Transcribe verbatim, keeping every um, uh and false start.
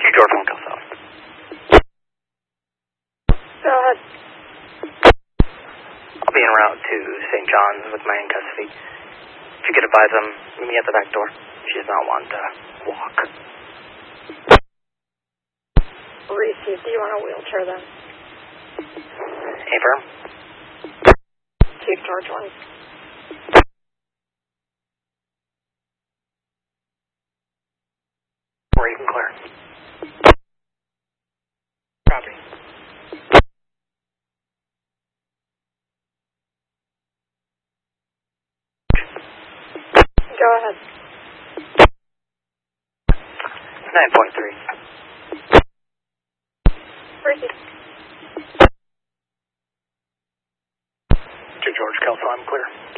George one Kelso. Go ahead. I'll be en route to Saint John's with my in custody. If you could advise them, meet me at the back door. She does not want to walk. Reese, do you want a wheelchair then? Affirm. Chief George one. Or you can clear. Copy. Go ahead. nine point three. Reese. To George Kelso, I'm clear.